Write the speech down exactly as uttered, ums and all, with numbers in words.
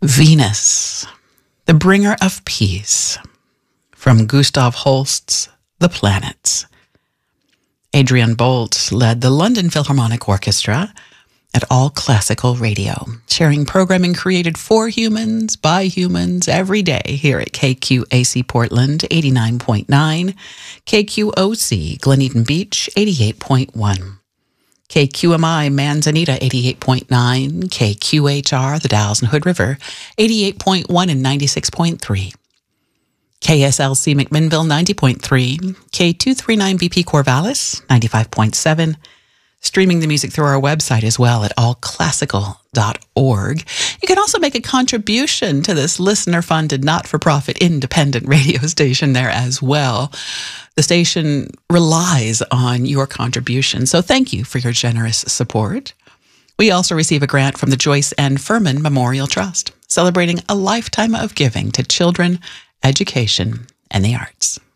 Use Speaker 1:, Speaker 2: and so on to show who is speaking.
Speaker 1: Venus, the bringer of peace, from Gustav Holst's The Planets. Adrian Bolt led the London Philharmonic Orchestra at All Classical Radio, sharing programming created for humans, by humans, every day here at K Q A C Portland, eighty-nine point nine, K Q O C Gleneden Beach, eighty-eight point one. K Q M I Manzanita, eighty-eight point nine, K Q H R, the Dalles and Hood River, eighty-eight point one and ninety-six point three. K S L C McMinnville, ninety point three, K two thirty-nine B P Corvallis, ninety-five point seven. Streaming the music through our website as well at all classical dot org. You can also make a contribution to this listener-funded, not-for-profit, independent radio station there as well. The station relies on your contribution, so thank you for your generous support. We also receive a grant from the Joyce N. Furman Memorial Trust, celebrating a lifetime of giving to children, education, and the arts.